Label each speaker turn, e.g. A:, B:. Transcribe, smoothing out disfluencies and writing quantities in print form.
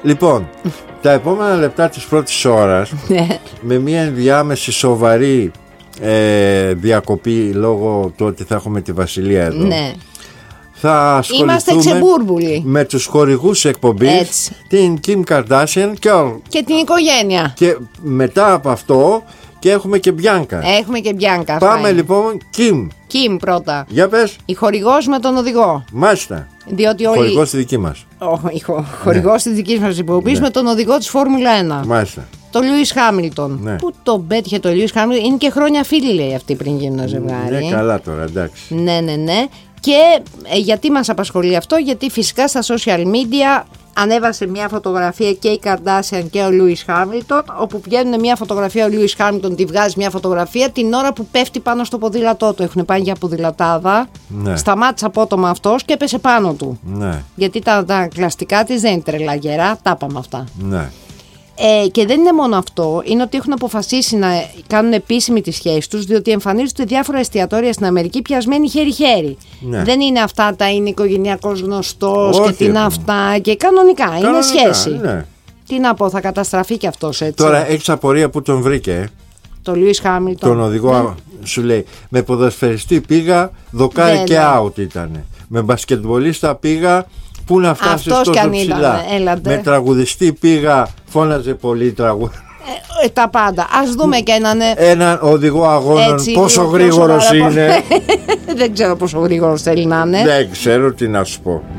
A: Λοιπόν, τα επόμενα λεπτά της πρώτης ώρας, με μια ενδιάμεση σοβαρή διακοπή λόγω του ότι θα έχουμε τη Βασιλεία εδώ,
B: Ναι.
A: θα ασχοληθούμε με τους χορηγούς εκπομπής, την Kim Kardashian
B: και την οικογένεια.
A: Και μετά από αυτό και έχουμε και Μπιάνκα.
B: Έχουμε και Μπιάνκα.
A: Πάμε λοιπόν,
B: Kim πρώτα.
A: Για πες.
B: Η χορηγός με τον οδηγό.
A: Μάλιστα.
B: Διότι
A: χορηγός στη δική μας.
B: Χορηγός της δικής μας υποποίησης με τον οδηγό της Φόρμουλα 1.
A: Μάλιστα.
B: Το Λιούις Χάμιλτον.
A: Ναι.
B: Πού τον πέτυχε το Λιούις Χάμιλτον. Είναι και χρόνια φίλοι, λέει, αυτοί πριν γίνουν ένα ζευγάρι.
A: Ναι, καλά τώρα, εντάξει.
B: Ναι. Και γιατί μας απασχολεί αυτό? Γιατί φυσικά στα social media ανέβασε μια φωτογραφία και η Kardashian και ο Λιούις Χάμιλτον, όπου βγαίνουν μια φωτογραφία, ο Λιούις Χάμιλτον τη βγάζει μια φωτογραφία την ώρα που πέφτει πάνω στο ποδήλατό του. Έχουν πάει για ποδηλατάδα. Ναι. Σταμάτησε απότομα αυτός και έπεσε πάνω του.
A: Ναι.
B: Γιατί τα κλαστικά της δεν είναι τρελά γερά, τα είπαμε αυτά.
A: Ναι.
B: Και δεν είναι μόνο αυτό, είναι ότι έχουν αποφασίσει να κάνουν επίσημη τη σχέση τους, διότι εμφανίζονται διάφορα εστιατόρια στην Αμερική πιασμένοι χέρι-χέρι. Ναι. Δεν είναι αυτά τα είναι οικογενειακός γνωστός και τι είναι αυτά και κανονικά είναι σχέση. Ναι. Τι να πω, θα καταστραφεί και αυτός έτσι.
A: Τώρα έχεις απορία που τον βρήκε.
B: Το Λιούις Χάμιλτον.
A: Τον οδηγό σου λέει, με ποδοσφαιριστή πήγα, δοκάρι και out ήταν. Με μπασκετμπολίστα πήγα. Πού να φτάσει τόσο ψηλά. Με τραγουδιστή πήγα, φώναζε πολύ τραγούδι.
B: Τα πάντα. Ας δούμε και
A: έναν οδηγό αγώνων. Έτσι, πόσο γρήγορος είναι.
B: Δεν ξέρω πόσο γρήγορος θέλει να είναι.
A: Δεν ξέρω τι να σου πω.